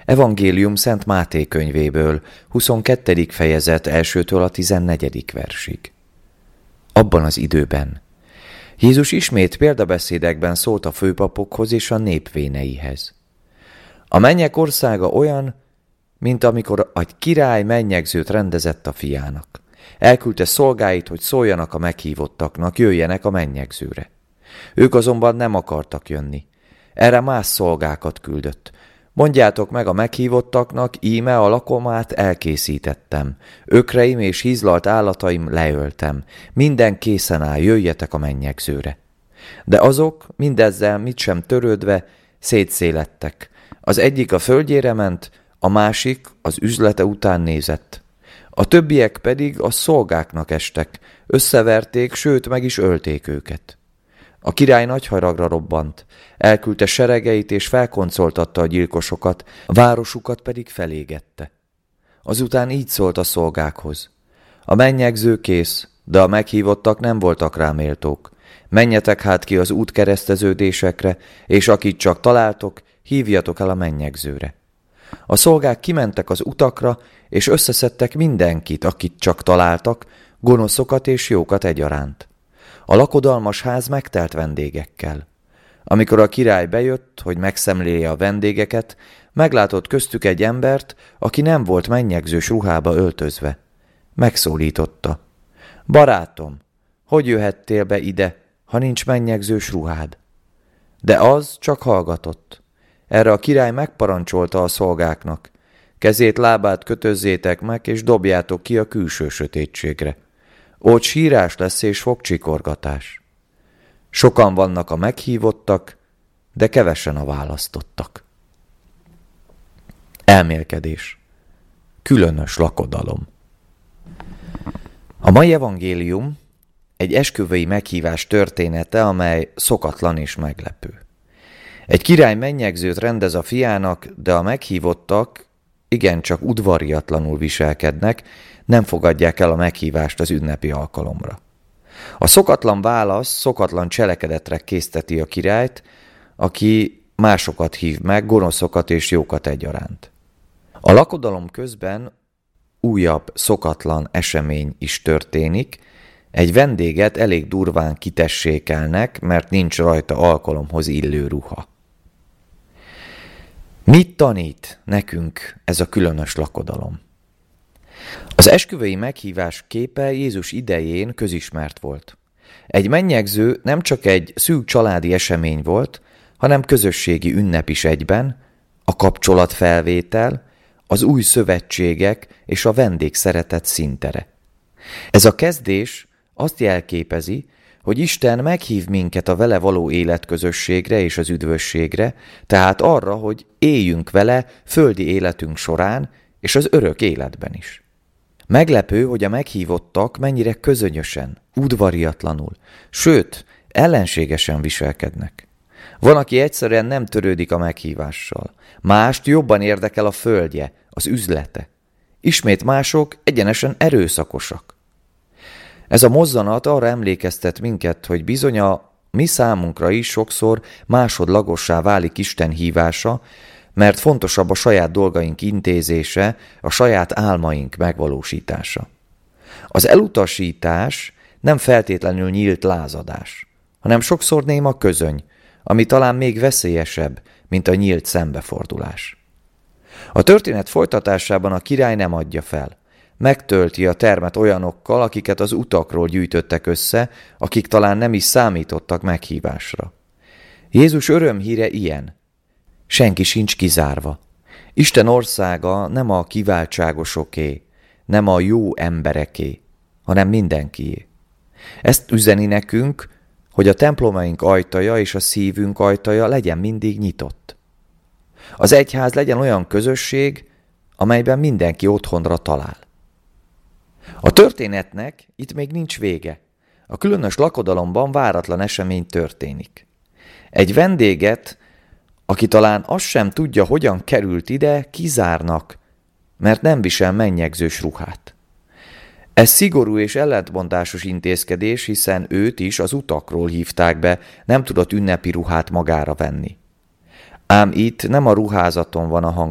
Evangélium Szent Máté könyvéből, 22. fejezet 1-től a 14. versig. Abban az időben Jézus ismét példabeszédekben szólt a főpapokhoz és a nép véneihez. A mennyek országa olyan, mint amikor egy király mennyegzőt rendezett a fiának. Elküldte szolgáit, hogy szóljanak a meghívottaknak, jöjjenek a mennyegzőre. Ők azonban nem akartak jönni. Erre más szolgákat küldött. Mondjátok meg a meghívottaknak, íme a lakomát elkészítettem. Ökreim és hízlalt állataim leöltem. Minden készen áll, jöjjetek a mennyegzőre. De azok, mindezzel mit sem törődve, szétszélettek. Az egyik a földjére ment, a másik az üzlete után nézett. A többiek pedig a szolgáknak estek, összeverték, sőt meg is ölték őket. A király nagy haragra robbant, elküldte seregeit és felkoncoltatta a gyilkosokat, a városukat pedig felégette. Azután így szólt a szolgákhoz: a mennyegző kész, de a meghívottak nem voltak rá méltók. Menjetek hát ki az útkereszteződésekre, és akit csak találtok, hívjatok el a mennyegzőre. A szolgák kimentek az utakra, és összeszedtek mindenkit, akit csak találtak, gonoszokat és jókat egyaránt. A lakodalmas ház megtelt vendégekkel. Amikor a király bejött, hogy megszemlélje a vendégeket, meglátott köztük egy embert, aki nem volt mennyegzős ruhába öltözve. Megszólította: barátom, hogy jöhettél be ide, ha nincs mennyegzős ruhád? De az csak hallgatott. Erre a király megparancsolta a szolgáknak: kezét, lábát kötözzétek meg, és dobjátok ki a külső sötétségre. Ott sírás lesz és fogcsikorgatás. Sokan vannak a meghívottak, de kevesen a választottak. Elmélkedés. Különös lakodalom. A mai evangélium egy esküvői meghívás története, amely szokatlan és meglepő. Egy király mennyegzőt rendez a fiának, de a meghívottak igencsak udvariatlanul viselkednek, nem fogadják el a meghívást az ünnepi alkalomra. A szokatlan válasz szokatlan cselekedetre készteti a királyt, aki másokat hív meg, gonoszokat és jókat egyaránt. A lakodalom közben újabb szokatlan esemény is történik. Egy vendéget elég durván kitessékelnek, mert nincs rajta alkalomhoz illő ruha. Mit tanít nekünk ez a különös lakodalom? Az esküvői meghívás képe Jézus idején közismert volt. Egy mennyegző nem csak egy szűk családi esemény volt, hanem közösségi ünnep is egyben, a kapcsolatfelvétel, az új szövetségek és a vendégszeretet színtere. Ez a kezdés azt jelképezi, hogy Isten meghív minket a vele való életközösségre és az üdvösségre, tehát arra, hogy éljünk vele földi életünk során és az örök életben is. Meglepő, hogy a meghívottak mennyire közönyösen, udvariatlanul, sőt, ellenségesen viselkednek. Van, aki egyszerűen nem törődik a meghívással, mást jobban érdekel a földje, az üzlete. Ismét mások egyenesen erőszakosak. Ez a mozzanat arra emlékeztet minket, hogy bizony a mi számunkra is sokszor másodlagossá válik Isten hívása, mert fontosabb a saját dolgaink intézése, a saját álmaink megvalósítása. Az elutasítás nem feltétlenül nyílt lázadás, hanem sokszor néma közöny, ami talán még veszélyesebb, mint a nyílt szembefordulás. A történet folytatásában a király nem adja fel. Megtölti a termet olyanokkal, akiket az utakról gyűjtöttek össze, akik talán nem is számítottak meghívásra. Jézus örömhíre ilyen: senki sincs kizárva. Isten országa nem a kiváltságosoké, nem a jó embereké, hanem mindenkié. Ezt üzeni nekünk, hogy a templomaink ajtaja és a szívünk ajtaja legyen mindig nyitott. Az egyház legyen olyan közösség, amelyben mindenki otthonra talál. A történetnek itt még nincs vége. A különös lakodalomban váratlan esemény történik. Egy vendéget, aki talán azt sem tudja, hogyan került ide, kizárnak, mert nem visel mennyegzős ruhát. Ez szigorú és ellentmondásos intézkedés, hiszen őt is az utakról hívták be, nem tudott ünnepi ruhát magára venni. Ám itt nem a ruházaton van a